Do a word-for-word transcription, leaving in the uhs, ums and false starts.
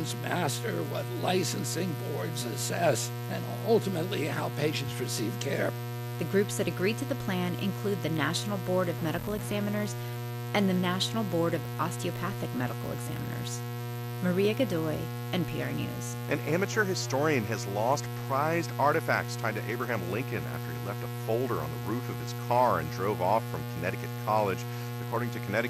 physicians master, what licensing boards assess, and ultimately how patients receive care. The groups that agreed to the plan include the National Board of Medical Examiners and the National Board of Osteopathic Medical Examiners. Maria Godoy, N P R News. An amateur historian has lost prized artifacts tied to Abraham Lincoln after he left a folder on the roof of his car and drove off from Connecticut College. According to Connecticut